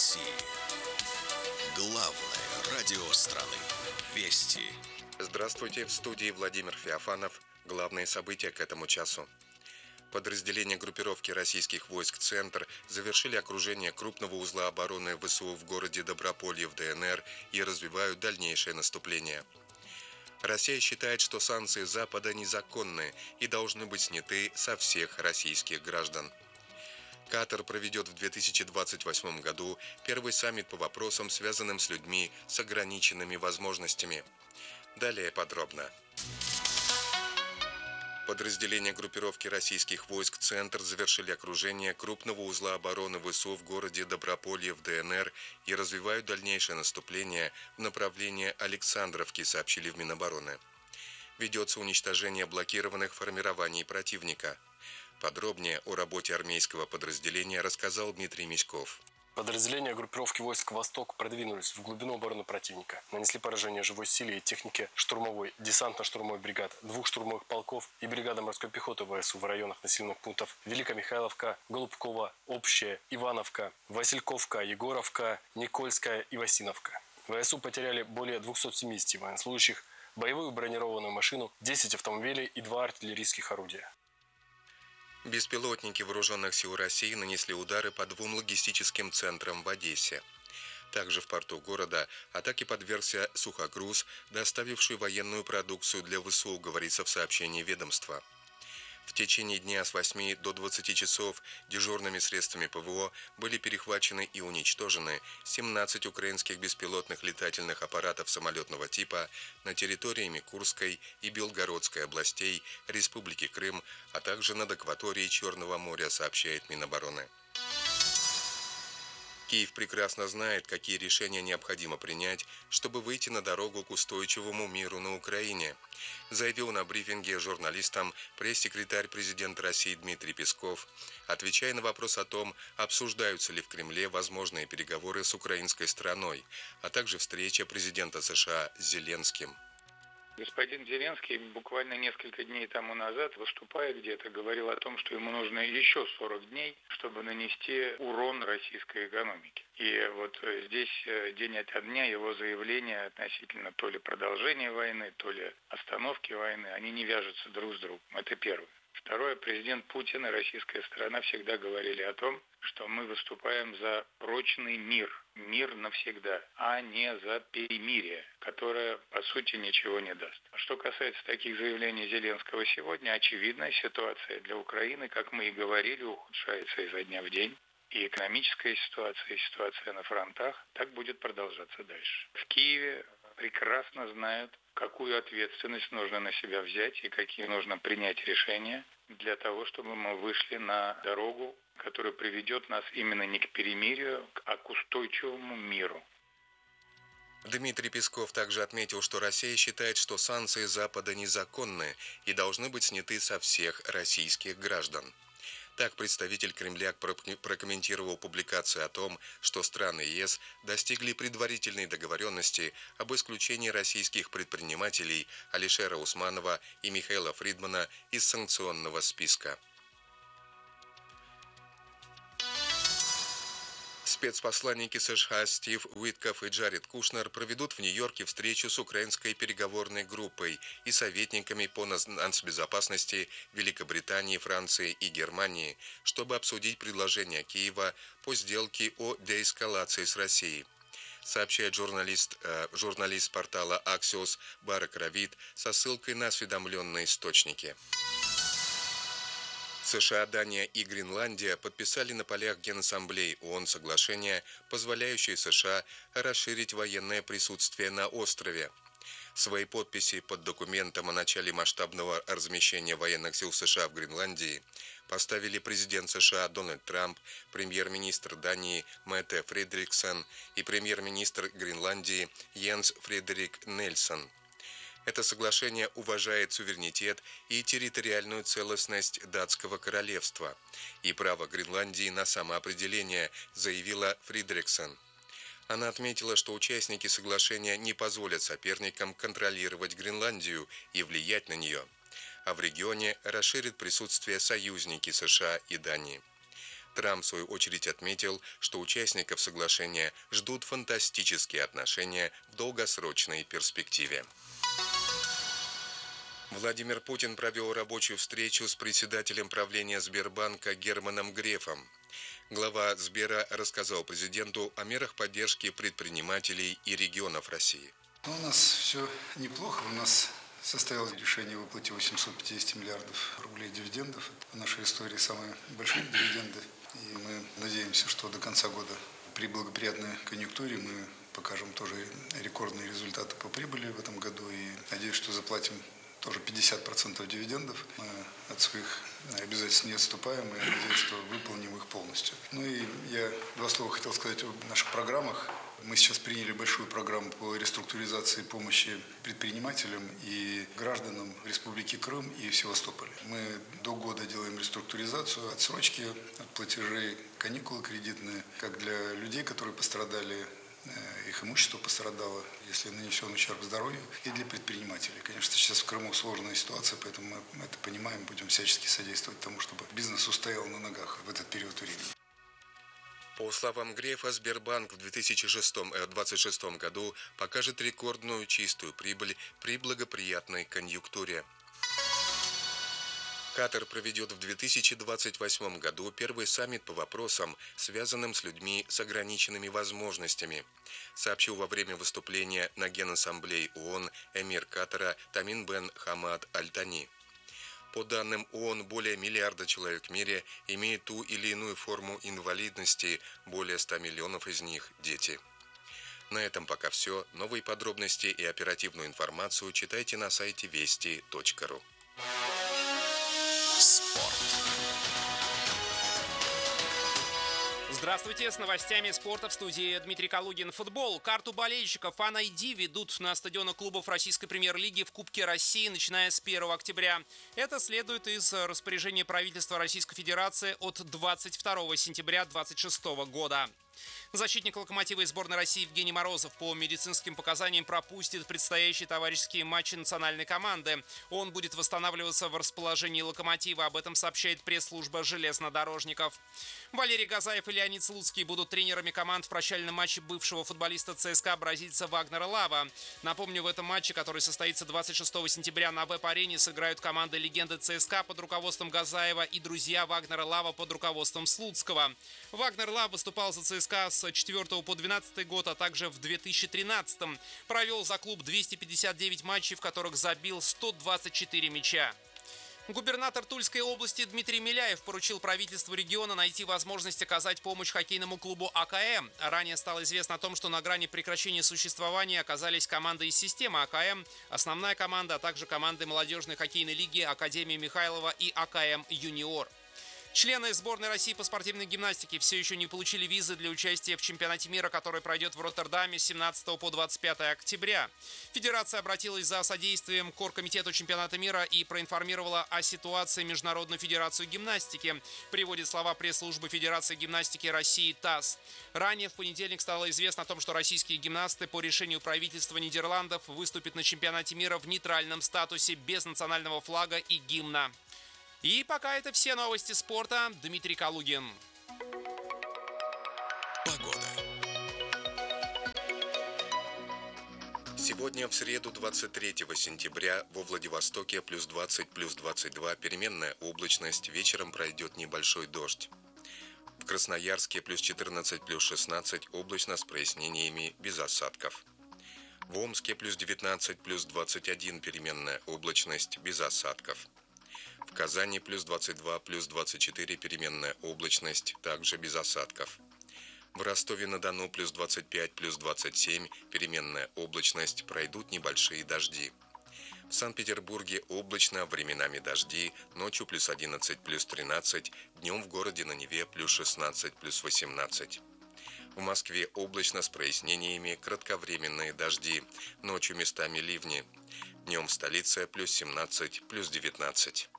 России. Главное радио страны. Вести. Здравствуйте, в студии Владимир Феофанов. Главные события к этому часу. Подразделения группировки российских войск «Центр» завершили окружение крупного узла обороны ВСУ в городе Доброполье в ДНР и развивают дальнейшее наступление. Россия считает, что санкции Запада незаконны и должны быть сняты со всех российских граждан. Катар проведет в 2028 году первый саммит по вопросам, связанным с людьми с ограниченными возможностями. Далее подробно. Подразделения группировки российских войск «Центр» завершили окружение крупного узла обороны ВСУ в городе Доброполье в ДНР и развивают дальнейшее наступление в направлении Александровки, сообщили в Минобороны. Ведется уничтожение блокированных формирований противника. Подробнее о работе армейского подразделения рассказал Дмитрий Миськов. Подразделения группировки войск «Восток» продвинулись в глубину обороны противника, нанесли поражение живой силе и технике штурмовой, десантно-штурмовой бригад, 2 штурмовых полков и бригады морской пехоты ВСУ в районах населенных пунктов Великомихайловка, Голубково, Общее, Ивановка, Васильковка, Егоровка, Никольская и Васиновка. ВСУ потеряли более 270 военнослужащих, боевую бронированную машину, 10 автомобилей и 2 артиллерийских орудия. Беспилотники вооруженных сил России нанесли удары по 2 логистическим центрам в Одессе. Также в порту города атаке подвергся сухогруз, доставивший военную продукцию для ВСУ, говорится в сообщении ведомства. В течение дня с 8 до 20 часов дежурными средствами ПВО были перехвачены и уничтожены 17 украинских беспилотных летательных аппаратов самолетного типа на территориями Курской и Белгородской областей Республики Крым, а также над акваторией Черного моря, сообщает Минобороны. Киев прекрасно знает, какие решения необходимо принять, чтобы выйти на дорогу к устойчивому миру на Украине, заявил на брифинге журналистам пресс-секретарь президента России Дмитрий Песков, отвечая на вопрос о том, обсуждаются ли в Кремле возможные переговоры с украинской стороной, а также встреча президента США с Зеленским. Господин Зеленский буквально несколько дней тому назад, выступая где-то, говорил о том, что ему нужно еще 40 дней, чтобы нанести урон российской экономике. И вот здесь день ото дня его заявления относительно то ли продолжения войны, то ли остановки войны, они не вяжутся друг с другом. Это первое. Второе, президент Путин и российская сторона всегда говорили о том, что мы выступаем за прочный мир, мир навсегда, а не за перемирие, которое, по сути, ничего не даст. Что касается таких заявлений Зеленского сегодня, очевидно, ситуация для Украины, как мы и говорили, ухудшается изо дня в день. И экономическая ситуация, и ситуация на фронтах так будет продолжаться дальше. В Киеве прекрасно знают, какую ответственность нужно на себя взять и какие нужно принять решения для того, чтобы мы вышли на дорогу, которая приведет нас именно не к перемирию, а к устойчивому миру. Дмитрий Песков также отметил, что Россия считает, что санкции Запада незаконны и должны быть сняты со всех российских граждан. Так представитель Кремля прокомментировал публикацию о том, что страны ЕС достигли предварительной договоренности об исключении российских предпринимателей Алишера Усманова и Михаила Фридмана из санкционного списка. Спецпосланники США Стив Уитков и Джаред Кушнер проведут в Нью-Йорке встречу с украинской переговорной группой и советниками по нацбезопасности Великобритании, Франции и Германии, чтобы обсудить предложение Киева по сделке о деэскалации с Россией, сообщает журналист портала Axios Барак Равид со ссылкой на осведомленные источники. США, Дания и Гренландия подписали на полях Генассамблеи ООН соглашение, позволяющее США расширить военное присутствие на острове. Свои подписи под документом о начале масштабного размещения военных сил США в Гренландии поставили президент США Дональд Трамп, премьер-министр Дании Метте Фредериксен и премьер-министр Гренландии Йенс Фредерик Нельсон. Это соглашение уважает суверенитет и территориальную целостность датского королевства и право Гренландии на самоопределение, заявила Фредериксен. Она отметила, что участники соглашения не позволят соперникам контролировать Гренландию и влиять на нее, а в регионе расширят присутствие союзники США и Дании. Трамп, в свою очередь, отметил, что участников соглашения ждут фантастические отношения в долгосрочной перспективе. Владимир Путин провел рабочую встречу с председателем правления Сбербанка Германом Грефом. Глава Сбера рассказал президенту о мерах поддержки предпринимателей и регионов России. У нас все неплохо. У нас состоялось решение о выплате 850 миллиардов рублей дивидендов. В нашей истории самые большие дивиденды. И мы надеемся, что до конца года при благоприятной конъюнктуре мы покажем тоже рекордные результаты по прибыли в этом году. И надеюсь, что заплатим тоже 50% дивидендов. Мы от своих обязательств не отступаем, и я надеюсь, что выполним их полностью. Ну и я два слова хотел сказать о наших программах. Мы сейчас приняли большую программу по реструктуризации помощи предпринимателям и гражданам Республики Крым и Севастополя. Мы до года делаем реструктуризацию, отсрочки от платежей, каникулы кредитные, как для людей, которые пострадали, их имущество пострадало, если нанесен ущерб здоровью, и для предпринимателей. Конечно, сейчас в Крыму сложная ситуация, поэтому мы это понимаем, будем всячески содействовать тому, чтобы бизнес устоял на ногах в этот период времени. По словам Грефа, Сбербанк в 2026 году покажет рекордную чистую прибыль при благоприятной конъюнктуре. Катар проведет в 2028 году первый саммит по вопросам, связанным с людьми с ограниченными возможностями, сообщил во время выступления на Генассамблее ООН эмир Катара Тамим бен Хамад Аль-Тани. По данным ООН, более миллиарда человек в мире имеют ту или иную форму инвалидности, более 100 миллионов из них – дети. На этом пока все. Новые подробности и оперативную информацию читайте на сайте вести.ру. Спорт. Здравствуйте, с новостями спорта в студии Дмитрий Калугин. Футбол. Карту болельщиков Fan ID ведут на стадионах клубов Российской премьер-лиги в Кубке России, начиная с 1 октября. Это следует из распоряжения правительства Российской Федерации от 22 сентября 2026 года. Защитник «Локомотива» и сборной России Евгений Морозов по медицинским показаниям пропустит предстоящие товарищеские матчи национальной команды. Он будет восстанавливаться в расположении «Локомотива». Об этом сообщает пресс-служба железнодорожников. Валерий Газаев и Леонид Слуцкий будут тренерами команд в прощальном матче бывшего футболиста ЦСКА бразильца Вагнера Лава. Напомню, в этом матче, который состоится 26 сентября на ВЭП-арене, сыграют команды легенды ЦСКА под руководством Газаева и друзья Вагнера Лава под руководством Слуцкого. Вагнер Лав выступал за ЦСКА с 4 по 12 год, а также в 2013-м. Провел за клуб 259 матчей, в которых забил 124 мяча. Губернатор Тульской области Дмитрий Миляев поручил правительству региона найти возможность оказать помощь хоккейному клубу АКМ. Ранее стало известно о том, что на грани прекращения существования оказались команды из системы АКМ, основная команда, а также команды молодежной хоккейной лиги Академии Михайлова и АКМ Юниор. Члены сборной России по спортивной гимнастике все еще не получили визы для участия в чемпионате мира, который пройдет в Роттердаме с 17 по 25 октября. Федерация обратилась за содействием к оргкомитету чемпионата мира и проинформировала о ситуации Международную федерацию гимнастики, приводит слова пресс-службы Федерации гимнастики России ТАСС. Ранее в понедельник стало известно о том, что российские гимнасты по решению правительства Нидерландов выступят на чемпионате мира в нейтральном статусе без национального флага и гимна. И пока это все новости спорта. Дмитрий Калугин. Погода. Сегодня, в среду, 23 сентября, во Владивостоке плюс 20, плюс 22, переменная облачность, вечером пройдет небольшой дождь. В Красноярске плюс 14, плюс 16, облачно с прояснениями, без осадков. В Омске плюс 19, плюс 21, переменная облачность, без осадков. В Казани плюс 22, плюс 24, переменная облачность, также без осадков. В Ростове-на-Дону плюс 25, плюс 27, переменная облачность, пройдут небольшие дожди. В Санкт-Петербурге облачно, временами дожди, ночью плюс 11, плюс 13, днем в городе на Неве плюс 16, плюс 18. В Москве облачно с прояснениями, кратковременные дожди, ночью местами ливни. Днем в столице плюс 17, плюс 19.